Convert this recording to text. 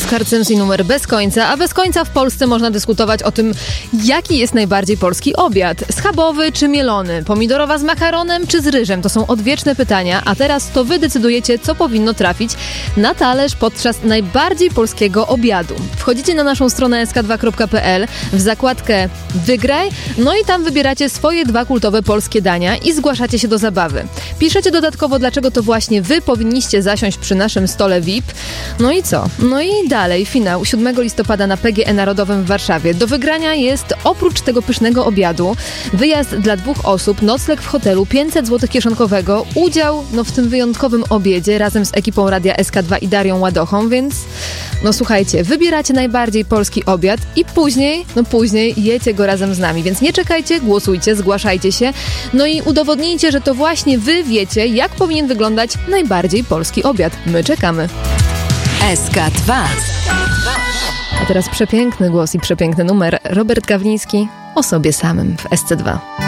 Oscar Sims i numer Bez końca, a bez końca w Polsce można dyskutować o tym, jaki jest najbardziej polski obiad. Schabowy czy mielony? Pomidorowa z makaronem czy z ryżem? To są odwieczne pytania, a teraz to wy decydujecie, co powinno trafić na talerz podczas najbardziej polskiego obiadu. Wchodzicie na naszą stronę sk2.pl w zakładkę Wygraj, no i tam wybieracie swoje 2 kultowe polskie dania i zgłaszacie się do zabawy. Piszecie dodatkowo, dlaczego to właśnie wy powinniście zasiąść przy naszym stole VIP. No i co? No i dalej, finał 7 listopada na PGE Narodowym w Warszawie. Do wygrania jest oprócz tego pysznego obiadu wyjazd dla 2 osób, nocleg w hotelu, 500 zł kieszonkowego, udział w tym wyjątkowym obiedzie razem z ekipą Radia SK2 i Darią Ładochą, więc słuchajcie, wybieracie najbardziej polski obiad i później jecie go razem z nami, więc nie czekajcie, głosujcie, zgłaszajcie się, no i udowodnijcie, że to właśnie wy wiecie, jak powinien wyglądać najbardziej polski obiad. My czekamy. SK2. A teraz przepiękny głos i przepiękny numer. Robert Gawliński o sobie samym w SC2.